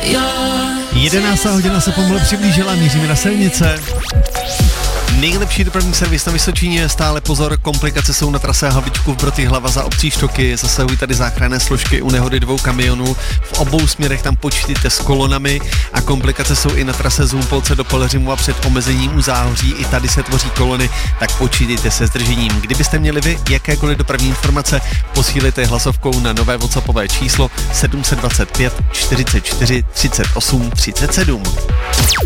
11. hodina se pomalu přiblížila, míříme na silnice. Nejlepší dopravní servis na Vysočině, stále pozor, komplikace jsou na trase Havlíčkův Brod-Jihlava za obcí Štoky, zasahují tady záchranné složky u nehody 2 kamionů, v obou směrech tam počítejte s kolonami a komplikace jsou i na trase z Humpolce do Pelhřimova před omezením u Záhoří, i tady se tvoří kolony, tak počítejte se zdržením. Kdybyste měli vy jakékoliv dopravní informace, posílejte hlasovkou na nové WhatsAppové číslo 725 44 38 37.